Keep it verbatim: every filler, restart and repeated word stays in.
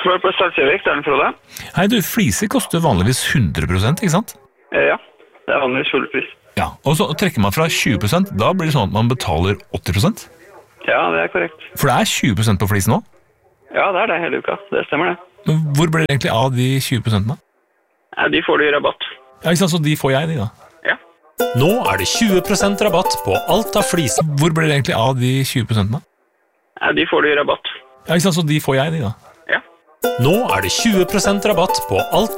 Var på Salsjøvik, det er den, Frode. Hei du, fliser koster vanligvis hundre prosent, ikke sant? Eh, ja, det er vanligvis fullpris. Ja, og så trekker man fra tjue prosent, da blir det sånn at man betaler åtti prosent. Ja, det er korrekt. For det er tjue prosent på flisen nå. Ja, det er det hele uka. Det stemmer det. Men hvor blir det egentlig av de tjue prosentene? Ja, de får du i rabatt. Ja, ikke sant, så de får jeg, de da. Ja. Nå er det tjue prosent rabatt på alt av flisen. Hvor blir det egentlig av de tjue prosentene? Ja, de får du i rabatt. Ja, ikke sant, så de får jeg, de da. Ja. Nå er det tjue prosent rabatt på alt